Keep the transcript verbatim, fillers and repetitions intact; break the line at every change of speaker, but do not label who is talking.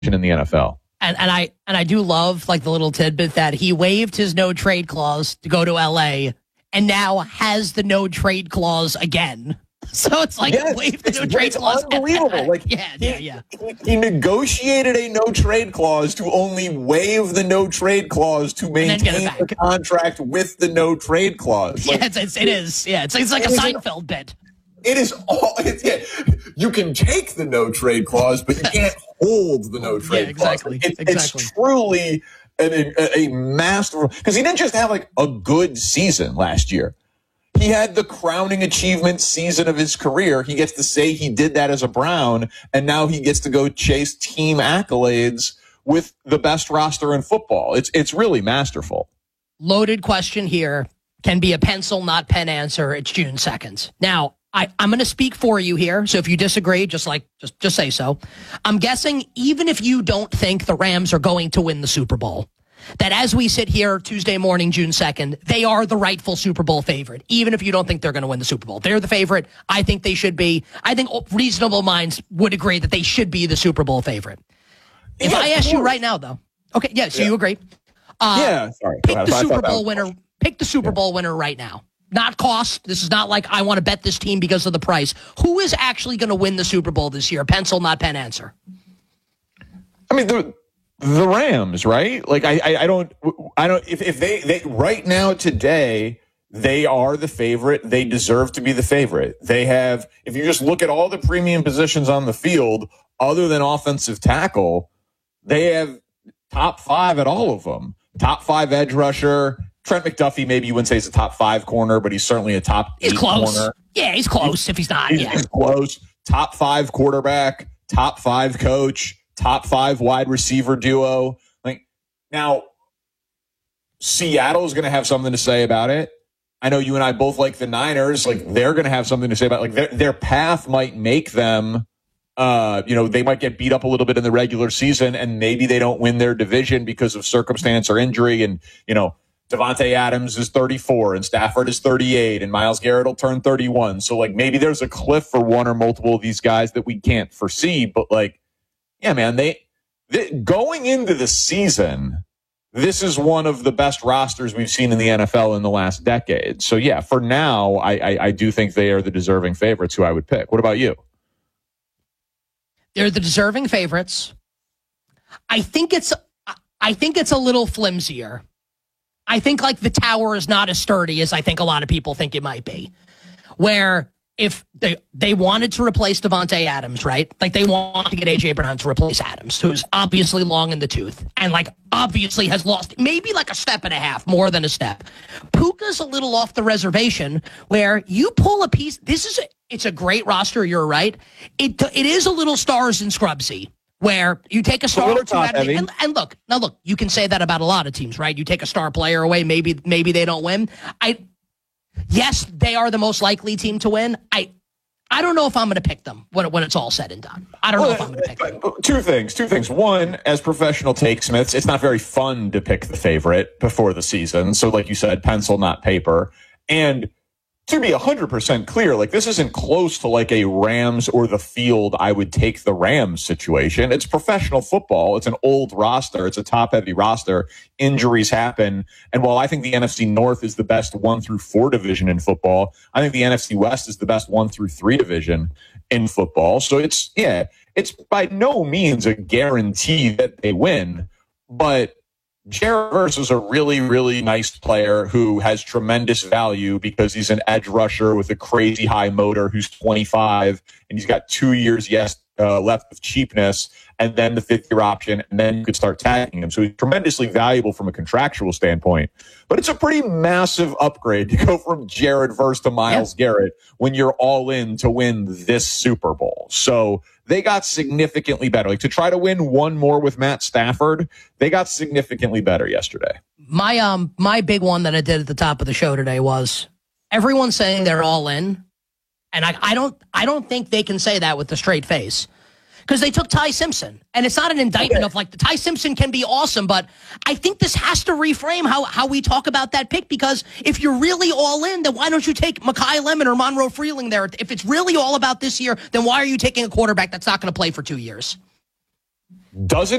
in the N F L.
And, and I and I do love like the little tidbit that he waived his no trade clause to go to L A and now has the no trade clause again. So it's like
yes,
waive the
it's,
no trade
it's
clause.
unbelievable. Like
yeah,
he,
yeah, yeah.
He, he negotiated a no trade clause to only waive the no trade clause to maintain the contract with the no trade clause. Like,
yeah, it's, it's, it is. Yeah, it's, it's like
it
a
is,
Seinfeld bit.
It is all. It's, yeah, you can take the no trade clause, but you can't hold the no trade
yeah, exactly,
clause. It,
exactly.
It's truly a, a, a masterful, because he didn't just have like a good season last year. He had the crowning achievement season of his career. He gets to say he did that as a Brown, and now he gets to go chase team accolades with the best roster in football. It's it's really masterful.
Loaded question here. Can be a pencil, not pen answer. It's June second. Now, I, I'm going to speak for you here. So if you disagree, just like just just say so. I'm guessing even if you don't think the Rams are going to win the Super Bowl, that as we sit here Tuesday morning, June second, they are the rightful Super Bowl favorite, even if you don't think they're going to win the Super Bowl. They're the favorite. I think they should be. I think reasonable minds would agree that they should be the Super Bowl favorite. If
yeah,
I ask you right now, though. Okay, yeah, so yeah. you agree. Uh,
yeah, sorry.
Pick the Super Bowl winner. Pick the Super Bowl winner right now. Not cost. This is not like I want to bet this team because of the price. Who is actually going to win the Super Bowl this year? Pencil, not pen answer.
I mean, the the Rams, right? Like, I, I, I don't, I don't. If, if they, they right now today, they are the favorite. They deserve to be the favorite. They have. If you just look at all the premium positions on the field, other than offensive tackle, they have top five at all of them. Top five edge rusher. Trent McDuffie, maybe you wouldn't say he's a top five corner, but he's certainly a top
he's
eight
close.
corner.
Yeah, he's close if he's not.
He's,
yeah.
he's close. Top five quarterback, top five coach, top five wide receiver duo. Like now, Seattle is going to have something to say about it. I know you and I both like the Niners. Like they're going to have something to say about it. Like their their path might make them. Uh, you know, they might get beat up a little bit in the regular season, and maybe they don't win their division because of circumstance or injury, and you know. Devontae Adams is thirty-four and Stafford is thirty-eight and Myles Garrett will turn thirty-one. So, like, maybe there's a cliff for one or multiple of these guys that we can't foresee. But, like, yeah, man, they, they going into the season, this is one of the best rosters we've seen in the N F L in the last decade. So, yeah, for now, I, I, I do think they are the deserving favorites who I would pick. What about you?
They're the deserving favorites. I think it's I think it's a little flimsier. I think like the tower is not as sturdy as I think a lot of people think it might be. Where if they they wanted to replace Devontae Adams, right? Like they want to get A J Brown to replace Adams, who's obviously long in the tooth and like obviously has lost maybe like a step and a half, more than a step. Puka's a little off the reservation where you pull a piece. This is a, it's a great roster. You're right. It it is a little stars and scrubsy. Where you take a star or two out of it, and, and look, now look, you can say that about a lot of teams, right? You take a star player away, maybe maybe they don't win. I, yes, they are the most likely team to win. I, I don't know if I'm going to pick them when when it's all said and done. I don't well, know if I'm going to pick them.
Two things, two things. One, as professional takesmiths, it's not very fun to pick the favorite before the season. So, like you said, pencil, not paper, and. To be one hundred percent clear, like this isn't close to like a Rams or the field I would take the Rams situation. It's professional football. It's an old roster. It's a top-heavy roster. Injuries happen. And while I think the N F C North is the best one through four division in football, I think the N F C West is the best one through three division in football. So it's, yeah, it's by no means a guarantee that they win, but Jared Verse is a really, really nice player who has tremendous value because he's an edge rusher with a crazy high motor who's twenty-five and he's got two years yes uh, left of cheapness and then the fifth year option, and then you could start tagging him. So he's tremendously valuable from a contractual standpoint. But it's a pretty massive upgrade to go from Jared Verse to Myles yeah. Garrett when you're all in to win this Super Bowl. So they got significantly better. Like to try to win one more with Matt Stafford, they got significantly better yesterday.
My um my big one that I did at the top of the show today was everyone's saying they're all in, and I, I don't I don't think they can say that with a straight face. Because they took Ty Simpson. And it's not an indictment of like, the Ty Simpson can be awesome, but I think this has to reframe how, how we talk about that pick, because if you're really all in, then why don't you take Mekhi Lemon or Monroe Freeling there? If it's really all about this year, then why are you taking a quarterback that's not going to play for two years?
doesn't